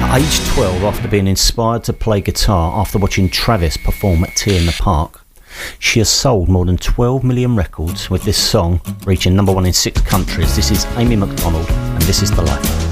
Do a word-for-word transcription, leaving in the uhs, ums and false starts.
Aged twelve, after being inspired to play guitar after watching Travis perform at T in the Park, she has sold more than twelve million records, with this song reaching number one in six countries. This is Amy McDonald, and this is The Life.